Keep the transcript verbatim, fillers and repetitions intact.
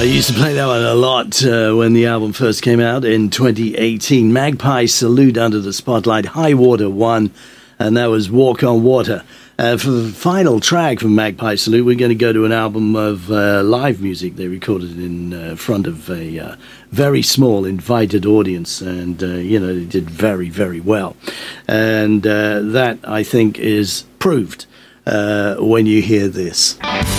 I used to play that one a lot uh, when the album first came out in twenty eighteen. Magpie Salute, Under the Spotlight, High Water one, and that was Walk on Water. Uh, for the final track from Magpie Salute, we're going to go to an album of uh, live music they recorded in uh, front of a uh, very small invited audience, and, uh, you know, they did very, very well. And uh, that, I think, is proved uh, when you hear this.